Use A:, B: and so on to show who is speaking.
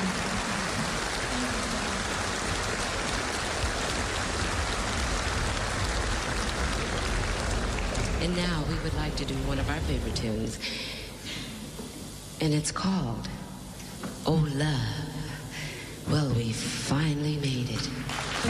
A: And now we would like to do one of our favorite tunes. And it's called Oh Love. Well, we finally made it.